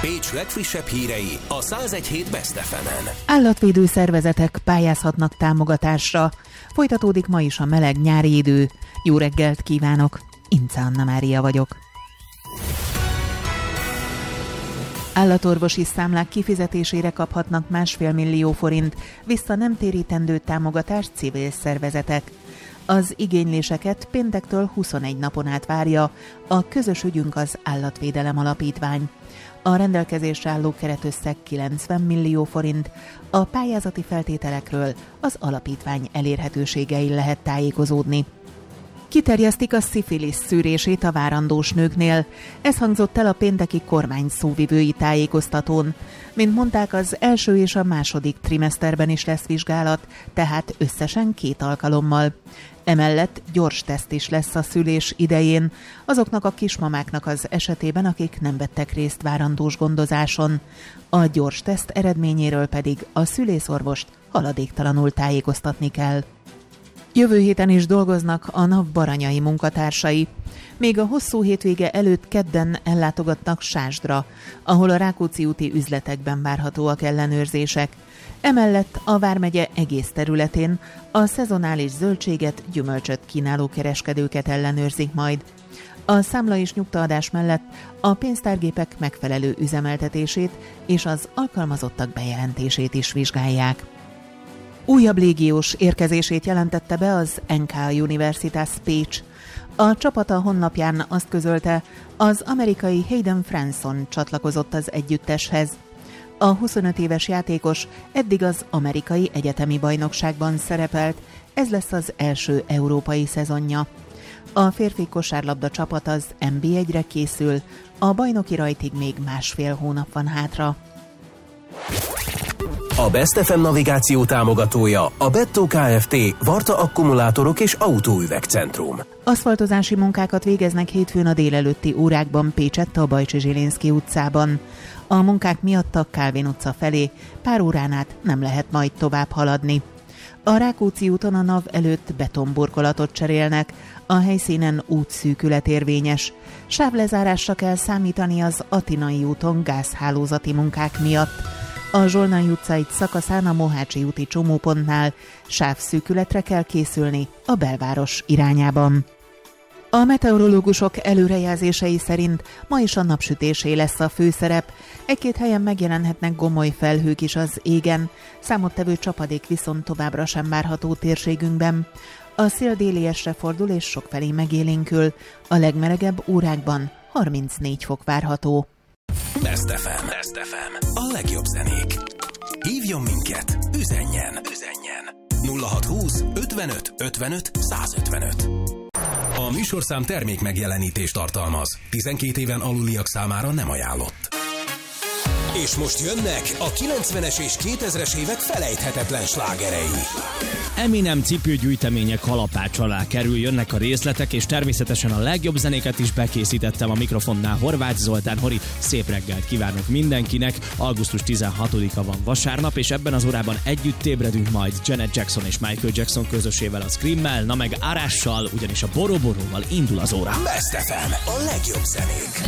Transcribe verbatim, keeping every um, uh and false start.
Pécs legfrissebb hírei a száz egy hét Best ef emen. Állatvédő szervezetek pályázhatnak támogatásra. Folytatódik ma is a meleg nyári idő. Jó reggelt kívánok! Ince Anna Mária vagyok. Állatorvosi számlák kifizetésére kaphatnak másfél millió forint vissza nem térítendő támogatást civil szervezetek. Az igényléseket péntektől huszonegy napon át várja a Közös ügyünk az Állatvédelem Alapítvány. A rendelkezésre álló keretösszeg kilencven millió forint, a pályázati feltételekről az alapítvány elérhetőségein lehet tájékozódni. Kiterjesztik a szifilisz szűrését a várandós nőknél. Ez hangzott el a pénteki kormány szóvivői tájékoztatón. Mint mondták, az első és a második trimeszterben is lesz vizsgálat, tehát összesen két alkalommal. Emellett gyors teszt is lesz a szülés idején, azoknak a kismamáknak az esetében, akik nem vettek részt várandós gondozáson. A gyors teszt eredményéről pedig a szülészorvost haladéktalanul tájékoztatni kell. Jövő héten is dolgoznak a NAV baranyai munkatársai. Még a hosszú hétvége előtt kedden ellátogatnak Sásdra, ahol a Rákóczi úti üzletekben várhatóak ellenőrzések. Emellett a vármegye egész területén a szezonális zöldséget, gyümölcsöt kínáló kereskedőket ellenőrzik majd. A számla és nyugtaadás mellett a pénztárgépek megfelelő üzemeltetését és az alkalmazottak bejelentését is vizsgálják. Újabb légiós érkezését jelentette be az en ká Universitas Pécs. A csapat a honlapján azt közölte, az amerikai Hayden Franson csatlakozott az együtteshez. A huszonöt éves játékos eddig az amerikai egyetemi bajnokságban szerepelt, ez lesz az első európai szezonja. A férfi kosárlabda csapat az en bé egyre készül, a bajnoki rajtig még másfél hónap van hátra. A Best ef em navigáció támogatója a Bettó Kft. Varta akkumulátorok és autóüvegcentrum. Aszfaltozási munkákat végeznek hétfőn a délelőtti órákban Pécsett a Bajcsi Zsilinszky utcában. A munkák miatt a Kálvin utca felé pár órán át nem lehet majd tovább haladni. A Rákóczi úton a NAV előtt betonburkolatot cserélnek, a helyszínen útszűkület érvényes. Sávlezárásra kell számítani az Atinai úton gázhálózati munkák miatt. A Zsolnai utcai szakaszán a Mohácsi úti csomópontnál sávszűkületre kell készülni a belváros irányában. A meteorológusok előrejelzései szerint ma is a napsütésé lesz a főszerep. Egy-két helyen megjelenhetnek gomoly felhők is az égen, számottevő csapadék viszont továbbra sem várható térségünkben. A szél déliesre fordul és sokfelé megélénkül, a legmelegebb órákban harmincnégy fok várható. Best ef em. Best ef em. A legjobb zenék. Hívjon minket, üzenjen, üzenjen. nulla hat húsz ötvenöt ötvenöt százötvenöt. A műsorszám termék megjelenítést tartalmaz. tizenkét éven aluliak számára nem ajánlott. És most jönnek a kilencvenes és kétezres évek felejthetetlen slágerei. Eminem cipőgyűjtemények kalapács alá kerül, jönnek a részletek, és természetesen a legjobb zenéket is bekészítettem a mikrofonnál. Horváth Zoltán, Hori, szép reggelt kívánok mindenkinek. augusztus tizenhatodika van vasárnap, és ebben az órában együtt ébredünk majd Janet Jackson és Michael Jackson közösével, a Screammel, na meg Arással, ugyanis a Boroboróval indul az óra. Best ef em, a legjobb zenék.